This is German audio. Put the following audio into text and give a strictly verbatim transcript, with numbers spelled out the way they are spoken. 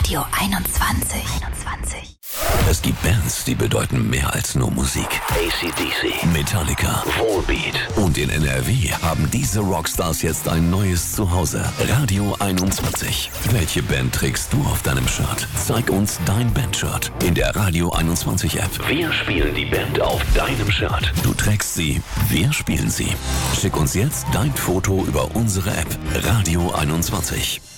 Radio einundzwanzig. einundzwanzig. Es gibt Bands, die bedeuten mehr als nur Musik. A C D C, Metallica, Volbeat. Und in N R W haben diese Rockstars jetzt ein neues Zuhause. Radio einundzwanzig. Welche Band trägst du auf deinem Shirt? Zeig uns dein Bandshirt in der Radio einundzwanzig App. Wir spielen die Band auf deinem Shirt. Du trägst sie, wir spielen sie. Schick uns jetzt dein Foto über unsere App Radio einundzwanzig.